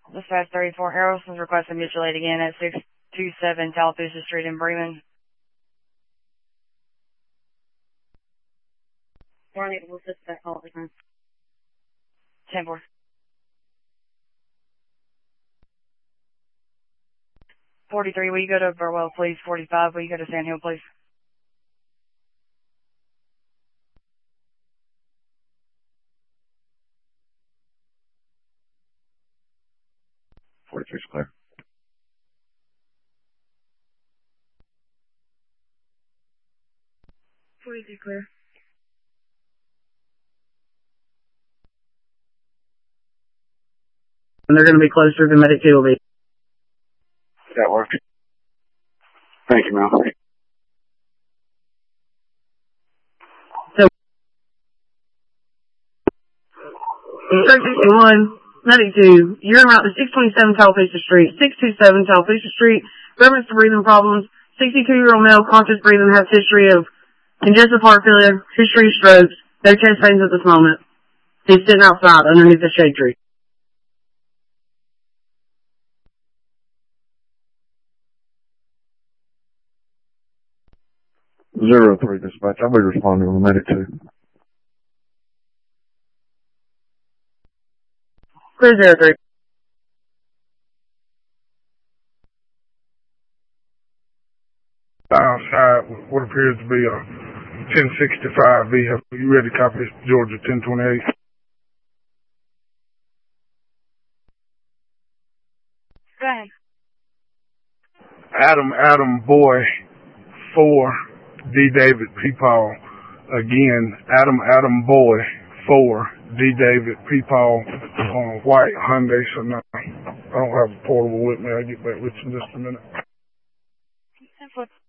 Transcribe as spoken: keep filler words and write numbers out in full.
Dispatch thirty-four, Harrelson's requesting mutual aid again at six two seven Tallapoosa Street in Bremen. We're unable to assist that call at the time. ten four. forty-three, will you go to Burwell, please? forty-five, will you go to Sand Hill, please? forty-three is clear. forty-three clear. And they're going to be closer than Medic two will be. That works. Thank you, Mel. So, Stroke sixty-one, Medic two, you're en route to six twenty-seven Tallapoosa Street, six two seven Tallapoosa Street, reference to breathing problems, sixty-two-year-old male, conscious breathing, has history of congestive heart failure, history of strokes, no chest pains at this moment. He's sitting outside underneath the shade tree. Zero three dispatch. I'll be responding with Medic two. Clear zero three. Outside what appears to be a ten sixty-five vehicle. You ready to copy this, Georgia ten twenty-eight? Go ahead. Adam, Adam Boy, four, D. David Peepaw. Again, Adam, Adam Boy, four, D. David Peepaw on a white Hyundai Sonata. I don't have a portable with me. I'll get back with you in just a minute. ten four.